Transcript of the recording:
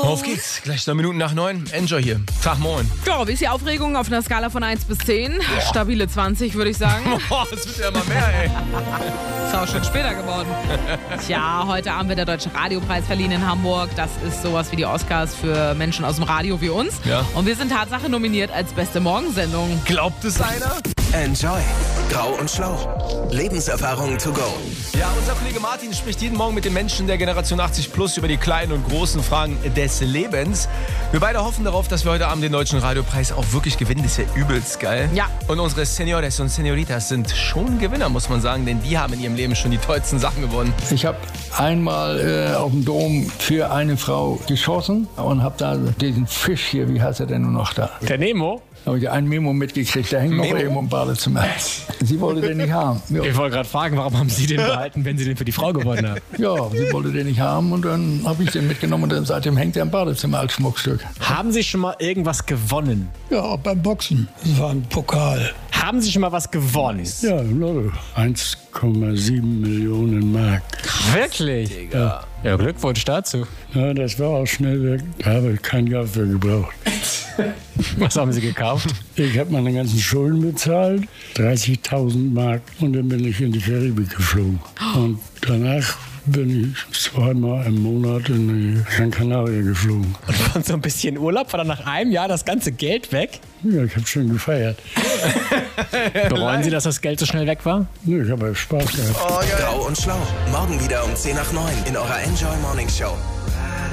Auf geht's. Gleich 9 Minuten nach 9. Enjoy hier. Tag, moin. Ja, wie ist die Aufregung auf einer Skala von 1 bis 10? Boah. Stabile 20, würde ich sagen. Boah, das wird ja immer mehr, ey. Ist auch schon später geworden. Tja, heute Abend wird der Deutsche Radiopreis verliehen in Hamburg. Das ist sowas wie die Oscars für Menschen aus dem Radio wie uns. Ja. Und wir sind Tatsache nominiert als beste Morgensendung. Glaubt es einer? Enjoy. Grau und Schlau. Lebenserfahrungen to go. Ja, unser Kollege Martin spricht jeden Morgen mit den Menschen der Generation 80 Plus über die kleinen und großen Fragen des Lebens. Wir beide hoffen darauf, dass wir heute Abend den Deutschen Radiopreis auch wirklich gewinnen. Das ist ja übelst geil. Ja. Und unsere Senores und Senoritas sind schon Gewinner, muss man sagen, denn die haben in ihrem Leben schon die tollsten Sachen gewonnen. Ich habe einmal auf dem Dom für eine Frau geschossen und habe da diesen Fisch hier, wie heißt er denn nur noch da? Der Nemo? Habe ich ein Memo mitgekriegt, der hängt noch irgendwo im Badezimmer. Sie wollte den nicht haben. Ja. Ich wollte gerade fragen, warum haben Sie den behalten, wenn Sie den für die Frau gewonnen haben? Ja, sie wollte den nicht haben und dann habe ich den mitgenommen und dann seitdem hängt er im Badezimmer als Schmuckstück. Haben Sie schon mal irgendwas gewonnen? Ja, beim Boxen. Das war ein Pokal. Haben Sie schon mal was gewonnen? Ja, 1,7 Millionen Mark. Wirklich? Ja. Ja, Glückwunsch dazu. Ja, das war auch schnell weg. Da habe ich kein Geld für gebraucht. Was haben Sie gekauft? Ich habe meine ganzen Schulden bezahlt, 30.000 Mark. Und dann bin ich in die Karibik geflogen. Und danach bin ich zweimal im Monat in die Gran Canaria geflogen. Und so ein bisschen Urlaub, war dann nach einem Jahr das ganze Geld weg? Ja, ich habe schön gefeiert. Bereuen Sie, dass das Geld so schnell weg war? Nee, ich habe Spaß gehabt. Grau und Schlau. Morgen wieder um 10 nach 9 in eurer Enjoy Morning Show.